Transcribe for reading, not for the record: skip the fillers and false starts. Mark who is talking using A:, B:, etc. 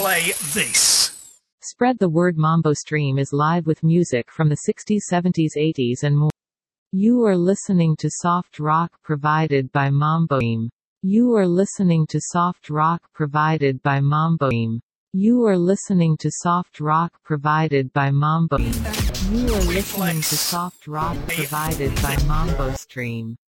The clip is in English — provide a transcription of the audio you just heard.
A: Play this.
B: Spread the word. Mambo Stream is live with music from the 60s, 70s, 80s and more. You are listening to soft rock provided by Mambo Stream. You are listening to soft rock provided by Mambo Stream. You are listening to soft rock provided by Mambo Stream. You are listening to soft rock provided by Mambo Stream.